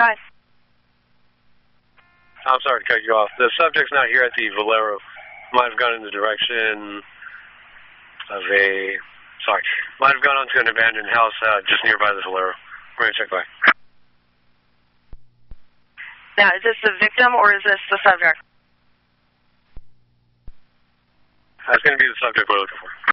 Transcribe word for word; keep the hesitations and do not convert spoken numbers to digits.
ahead. I'm sorry to cut you off. The subject's not here at the Valero. Might have gone in the direction of a, sorry, might have gone onto an abandoned house uh, just nearby the Valero. We're going to check back. Now, is this the victim or is this the subject? That's going to be the subject we're looking for.